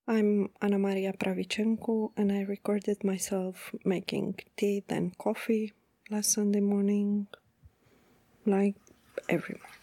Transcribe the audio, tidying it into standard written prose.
I'm Anna Maria Pravichenko, and I recorded myself making tea and coffee last Sunday morning, like every morning.